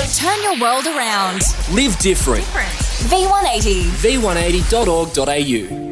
Turn your world around. Live different. V180. V180.org.au